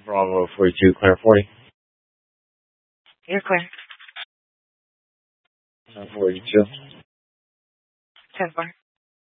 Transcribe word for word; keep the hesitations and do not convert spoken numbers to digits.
Bravo forty-two, clear forty. You're clear. Uh, forty-two. ten four.